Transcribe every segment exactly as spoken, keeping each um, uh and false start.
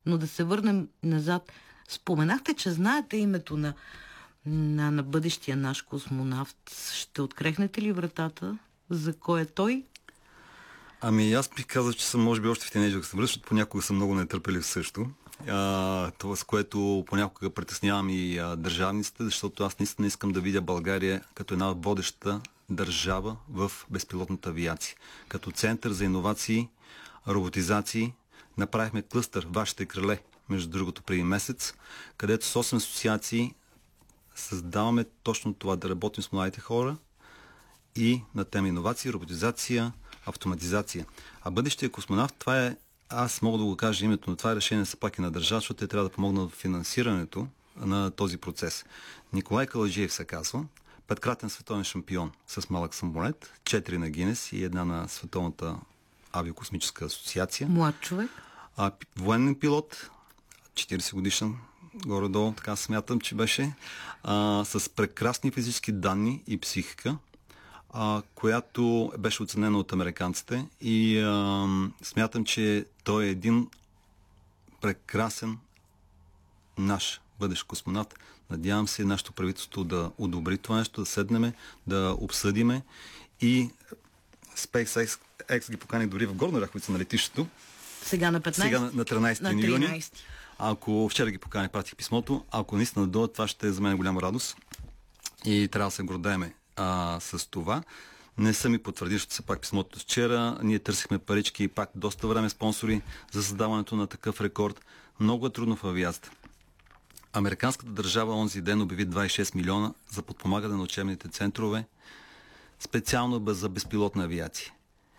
Но да се върнем назад. Споменахте, че знаете името на, на, на бъдещия наш космонавт. Ще открехнете ли вратата? За кой е той? Ами аз бих казал, че съм може би още в тинейджър съм, защото понякога съм много нетърпелив също. А, това, с което понякога притеснявам и а, държавниците, защото аз наистина искам да видя България като една водеща държава в безпилотната авиация. Като център за иновации, роботизации, направихме клъстър Вашите криле, между другото преди месец, където с осем асоциации създаваме точно това, да работим с младите хора и на тема иновации, роботизация, автоматизация. А бъдещия космонавт, това е, аз мога да го кажа името, но това е решение все пак и на държава, защото те трябва да помогнат в финансирането на този процес. Николай Каладжиев се казва, петкратен световен шампион с малък самолет, четири на Гинес и една на Световната авиокосмическа асоциация. Млад човек. А, военен пилот, четирийсет годишен, горе-долу, така смятам, че беше, а, с прекрасни физически данни и психика, а, която беше оценена от американците и а, смятам, че той е един прекрасен наш бъдещ космонавт. Надявам се нашето правителство да одобри това нещо, да седнеме, да обсъдиме и SpaceX X ги покани дори в Горна Оряховица на летището. Сега на петнайсети? Сега на, на тринайсети на юни. Ако вчера ги покани, пратих писмото, ако наистина дойдат, това ще е за мен голяма радост и трябва да се гордееме а, с това. Не съм и потвърдил, че все пак писмото вчера. Ние търсихме парички и пак доста време спонсори за създаването на такъв рекорд. Много е трудно в авиацията. Американската държава онзи ден обяви двайсет и шест милиона за подпомагане на учебните центрове, специално за безпилотна авиация.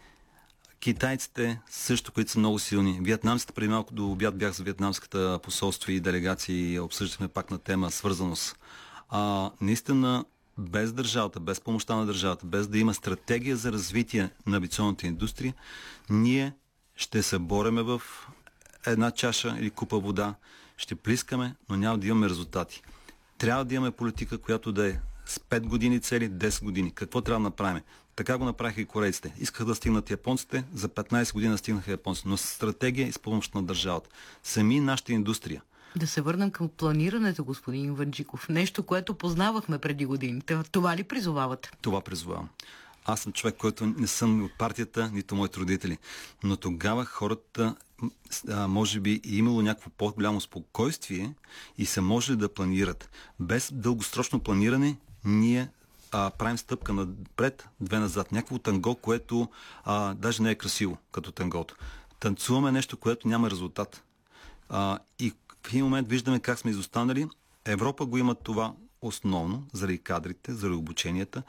Китайците също, които са много силни. Виетнамците, преди малко до обяд бях за виетнамската посолство и делегации и обсъждахме пак на тема свързаност. А, наистина, без държавата, без помощта на държавата, без да има стратегия за развитие на авиационната индустрия, ние ще се бореме в една чаша или купа вода, ще плискаме, но няма да имаме резултати. Трябва да имаме политика, която да е с пет години цели, десет години. Какво трябва да направим? Така го направиха и корейците. Искаха да стигнат японците, за петнайсет години стигнаха японците, но с стратегия и с помощ на държавата. Сами нашата индустрия. Да се върнем към планирането, господин Иванджиков. Нещо, което познавахме преди години. Това ли призовавате? Това призовавам. Аз съм човек, който не съм от партията, нито моите родители. Но тогава хората, а, може би, е имало някакво по-голямо спокойствие и са можели да планират. Без дългосрочно планиране, ние а, правим стъпка напред, две назад. Някакво танго, което а, даже не е красиво, като тангото. Танцуваме нещо, което няма резултат. А, и в един момент виждаме как сме изостанали. Европа го има това основно, заради кадрите, заради обученията.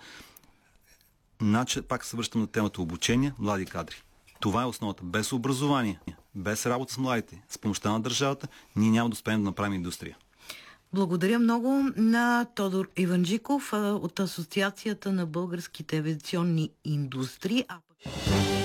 Значи, пак се връщам на темата обучение, млади кадри. Това е основата. Без образование, без работа с младите, с помощта на държавата, ние няма да успеем да направим индустрия. Благодаря много на Тодор Иванджиков от Асоциацията на българските авиационни индустрии.